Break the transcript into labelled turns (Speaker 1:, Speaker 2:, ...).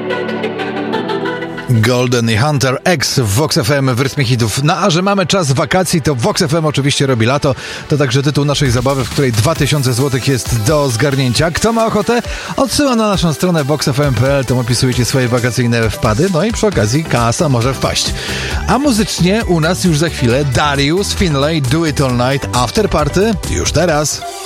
Speaker 1: Golden i Hunter X w Vox FM w rytmie hitów. No a że mamy czas wakacji, to Vox FM oczywiście robi lato. To także tytuł naszej zabawy, w której 2000 zł jest do zgarnięcia. Kto ma ochotę? Odsyłam na naszą stronę voxfm.pl, tam opisujecie swoje wakacyjne wpady, no i przy okazji kasa może wpaść. A muzycznie u nas już za chwilę Darius Finlay, Do It All Night, After Party już teraz.